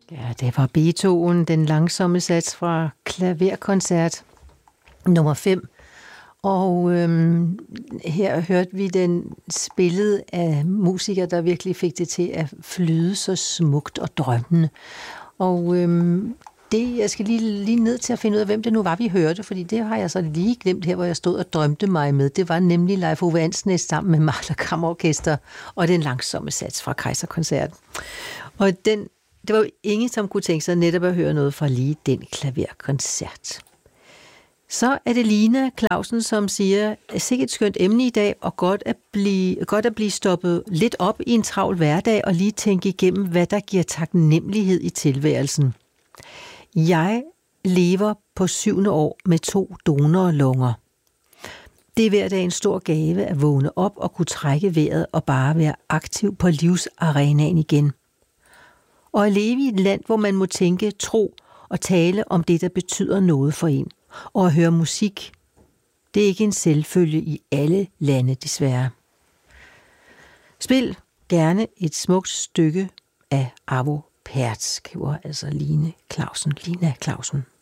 Ja, det var Beethoven, den langsomme sats fra klaverkoncert nummer 5. Og her hørte vi den spillet af musikere, der virkelig fik det til at flyde så smukt og drømmende. Og jeg skal lige ned til at finde ud af, hvem det nu var, vi hørte, fordi det har jeg så lige glemt her, hvor jeg stod og drømte mig med. Det var nemlig Leif Ove Andsnes sammen med Mahler Kammerorkester og den langsomme sats fra Kejserkoncerten. Og det var jo ingen, som kunne tænke sig netop at høre noget fra lige den klaverkoncert. Så er det Lina Clausen, som siger, sikkert et skønt emne i dag, og godt at blive stoppet lidt op i en travl hverdag, og lige tænke igennem, hvad der giver taknemmelighed i tilværelsen. Jeg lever på 7. år med 2 donorlunger. Det er hver dag en stor gave at vågne op og kunne trække vejret og bare være aktiv på livsarenaen igen. Og at leve i et land, hvor man må tænke, tro og tale om det, der betyder noget for en. Og at høre musik, det er ikke en selvfølge i alle lande, desværre. Spil gerne et smukt stykke af Arvo Pärt, skriver altså Lina Clausen.